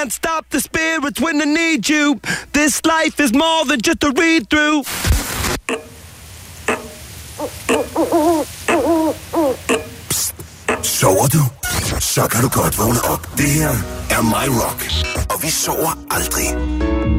can't stop the spirits when they need you. This life is more than just a read-through. Psst. Sover du? Så kan du godt vågne op. Det her er My Rock, og vi sover aldrig.